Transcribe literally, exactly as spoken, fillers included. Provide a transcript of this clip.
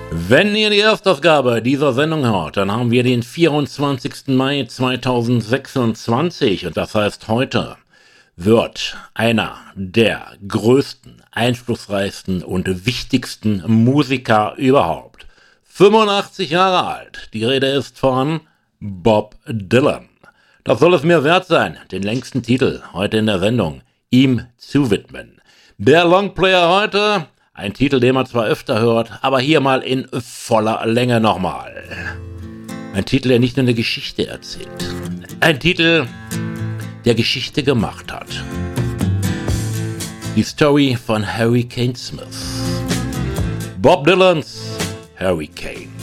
Wenn ihr die Erstausgabe dieser Sendung hört, dann haben wir den vierundzwanzigsten Mai zweitausendsechsundzwanzig und das heißt, heute wird einer der größten, einflussreichsten und wichtigsten Musiker überhaupt fünfundachtzig Jahre alt. Die Rede ist von Bob Dylan. Das soll es mir wert sein, den längsten Titel heute in der Sendung ihm zu widmen. Der Longplayer heute, ein Titel, den man zwar öfter hört, aber hier mal in voller Länge nochmal. Ein Titel, der nicht nur eine Geschichte erzählt. Ein Titel, der Geschichte gemacht hat. Die Story von Hurricane Smith. Bob Dylans Hurricane.